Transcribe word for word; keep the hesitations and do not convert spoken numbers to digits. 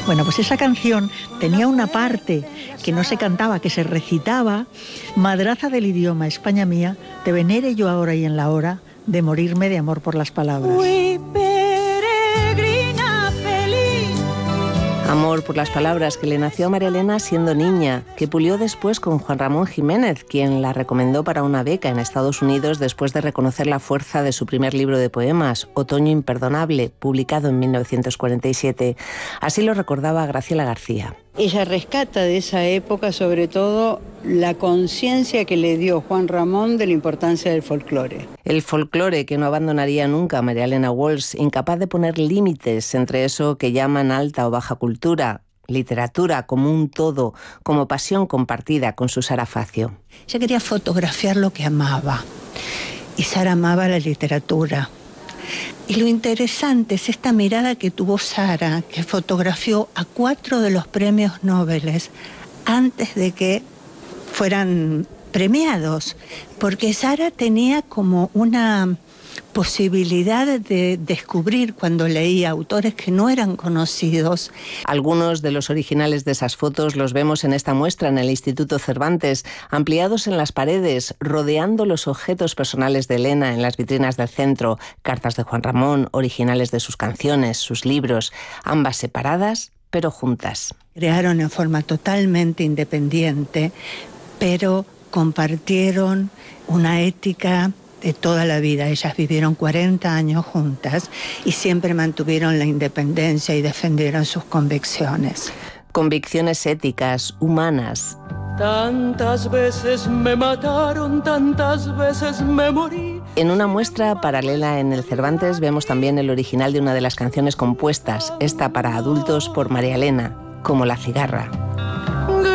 Bueno, pues esa canción tenía una parte que no se cantaba, que se recitaba: madraza del idioma, España mía, te venere yo ahora y en la hora de morirme de amor por las palabras. Fui peregrina feliz. Amor por las palabras que le nació a María Elena siendo niña, que pulió después con Juan Ramón Jiménez, quien la recomendó para una beca en Estados Unidos después de reconocer la fuerza de su primer libro de poemas, Otoño imperdonable, publicado en mil novecientos cuarenta y siete. Así lo recordaba Graciela García. Ella rescata de esa época sobre todo la conciencia que le dio Juan Ramón de la importancia del folclore. El folclore que no abandonaría nunca a María Elena Walsh, incapaz de poner límites entre eso que llaman alta o baja cultura, literatura como un todo, como pasión compartida con su Sara Facio. Ella quería fotografiar lo que amaba, y Sara amaba la literatura. Y lo interesante es esta mirada que tuvo Sara, que fotografió a cuatro de los premios Nobel antes de que fueran premiados, porque Sara tenía como una posibilidad de descubrir cuando leía autores que no eran conocidos. Algunos de los originales de esas fotos los vemos en esta muestra en el Instituto Cervantes, ampliados en las paredes, rodeando los objetos personales de Elena en las vitrinas del centro, cartas de Juan Ramón, originales de sus canciones, sus libros, ambas separadas pero juntas. Crearon en forma totalmente independiente, pero compartieron una ética de toda la vida. Ellas vivieron cuarenta años juntas y siempre mantuvieron la independencia y defendieron sus convicciones. Convicciones éticas, humanas. Tantas veces me mataron, tantas veces me morí. En una muestra paralela en el Cervantes vemos también el original de una de las canciones compuestas, esta para adultos por María Elena, como La cigarra.